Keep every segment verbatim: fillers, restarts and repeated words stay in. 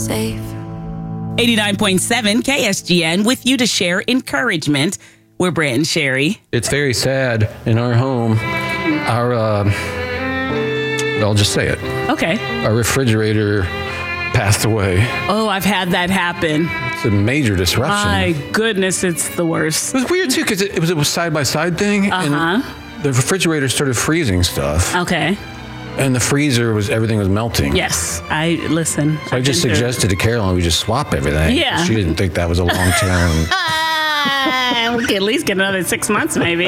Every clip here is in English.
Safe. eighty-nine point seven K S G N with you to share encouragement. We're Brant and Sherry. It's very sad in our home. Our, uh, I'll just say it. Okay. Our refrigerator passed away. Oh, I've had that happen. It's a major disruption. My goodness, it's the worst. It was weird too because it, it was a side by side thing, Uh-huh. and the refrigerator started freezing stuff, Okay. and the freezer was everything was melting. Yes. I listen. So I just I've been through- suggested to Carolyn we just swap everything. Yeah. She didn't think that was a long term. Ah, we could at least get another six months, maybe.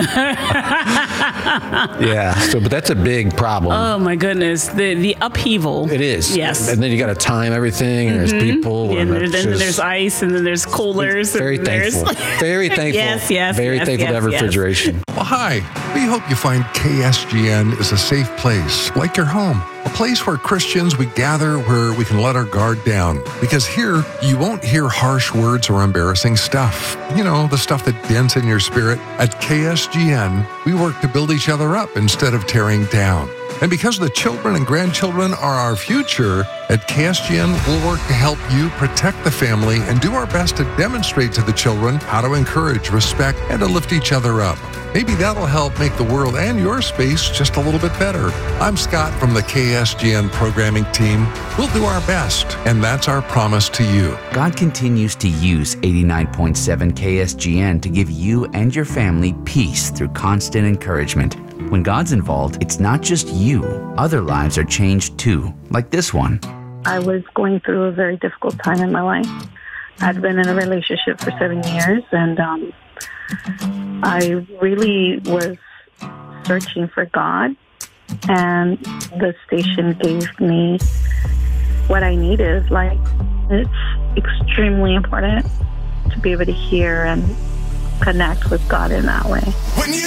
Yeah. So, but that's a big problem. Oh my goodness, the the upheaval. It is. Yes. And then you got to time everything, and there's people. And and there- it's then just- there's ice, and then there's coolers. Very and there's- thankful. Very thankful. Yes, yes, Very yes, thankful to yes, have yes. refrigeration. Well, hi. We hope you find K S G N is a safe place, like your home. A place where Christians, we gather where we can let our guard down. Because here, you won't hear harsh words or embarrassing stuff. You know, the stuff that dents in your spirit. At K S G N, we work to build each other up instead of tearing down. And because the children and grandchildren are our future, at K S G N, we'll work to help you protect the family and do our best to demonstrate to the children how to encourage, respect, and to lift each other up. Maybe that'll help make the world and your space just a little bit better. I'm Scott from the K S G N programming team. We'll do our best, and that's our promise to you. God continues to use eighty-nine point seven K S G N to give you and your family peace through constant encouragement. When God's involved, it's not just you. Other lives are changed too, like this one. I was going through a very difficult time in my life. I'd been in a relationship for seven years, and um, I really was searching for God, and the station gave me what I needed. Like, it's extremely important to be able to hear and connect with God in that way.